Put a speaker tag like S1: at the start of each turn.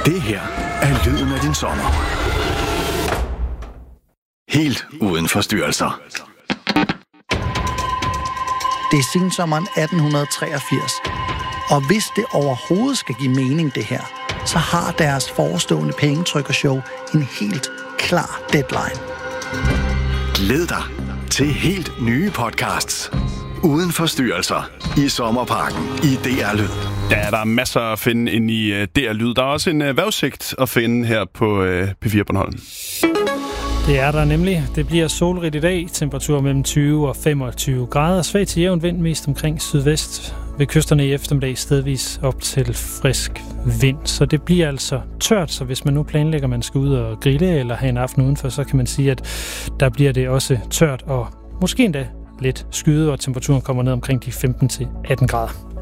S1: Det her er lyden af din sommer. Helt uden forstyrrelser.
S2: Det er sensommeren 1883. Og hvis det overhovedet skal give mening, det her, så har deres forestående pengetrykkershow en helt klar deadline.
S1: Glæd dig til helt nye podcasts. Uden forstyrrelser i Sommerparken i DR Lyd.
S3: Ja, der er masser at finde inde i DR Lyd. Der er også en vejrudsigt at finde her på P4 Bornholm.
S4: Det er der nemlig. Det bliver solrigt i dag. Temperatur mellem 20 og 25 grader. Svag til jævn vind mest omkring sydvest. Ved kysterne i eftermiddag stedvis op til frisk vind. Så det bliver altså tørt, så hvis man nu planlægger, at man skal ud og grille eller have en aften udenfor, så kan man sige, at der bliver det også tørt og måske endda lidt skyet, og temperaturen kommer ned omkring de 15-18 grader.